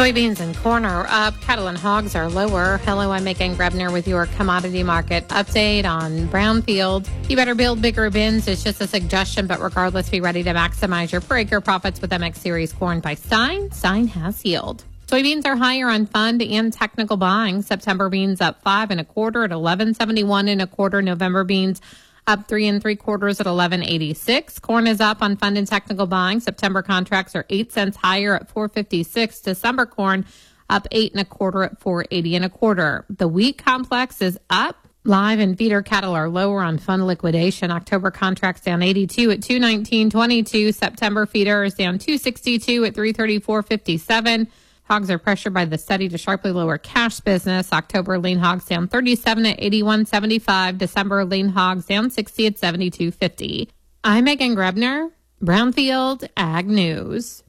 Soybeans and corn are up. Cattle and hogs are lower. Hello, I'm Megan Grebner with your commodity market update on Brownfield. You better build bigger bins. It's just a suggestion, but regardless, be ready to maximize your per acre profits with MX Series corn by Stein. Stein has yield. Soybeans are higher on fund and technical buying. September beans up 5 1/4 at 11.71 1/4. November beans up 3 3/4 at 11.86. Corn is up on fund and technical buying. September contracts are 8 cents higher at 4.56. December corn up 8 1/4 at 4.80 1/4. The wheat complex is up. Live and feeder cattle are lower on fund liquidation. October contracts down 82 at 219.22. September feeder is down 262 at 334.57. Hogs are pressured by the steady to sharply lower cash business. October lean hogs down 37 at 81.75. December lean hogs down 60 at 72.50. I'm Megan Grebner, Brownfield Ag News.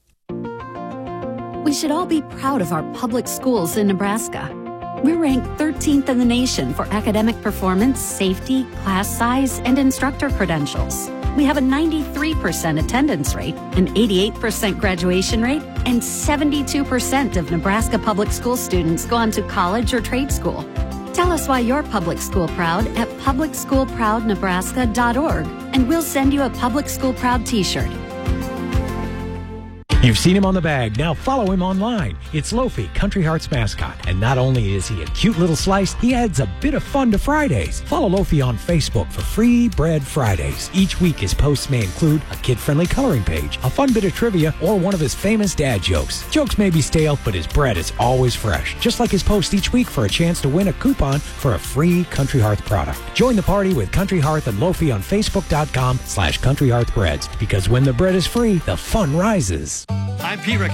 We should all be proud of our public schools in Nebraska. We're ranked 13th in the nation for academic performance, safety, class size, and instructor credentials. We have a 93% attendance rate, an 88% graduation rate, and 72% of Nebraska public school students go on to college or trade school. Tell us why you're public school proud at publicschoolproudnebraska.org, and we'll send you a Public School Proud t-shirt. You've seen him on the bag. Now follow him online. It's Lofi, Country Heart's mascot. And not only is he a cute little slice, he adds a bit of fun to Fridays. Follow Lofi on Facebook for Free Bread Fridays. Each week his posts may include a kid-friendly coloring page, a fun bit of trivia, or one of his famous dad jokes. Jokes may be stale, but his bread is always fresh. Just like his post each week for a chance to win a coupon for a free Country Hearth product. Join the party with Country Hearth and Lofi on Facebook.com/Country Hearth Breads. Because when the bread is free, the fun rises. I'm Pete Rick.